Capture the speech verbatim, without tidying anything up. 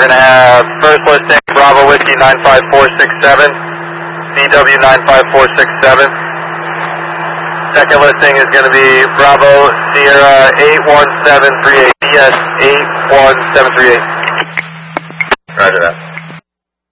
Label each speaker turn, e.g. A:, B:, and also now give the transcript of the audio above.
A: we're going to have first listing Bravo Whiskey nine five four six seven, B W nine five four six seven. Second listing is going to be Bravo Sierra eight one seven three eight, B S eight one seven three eight. Roger that.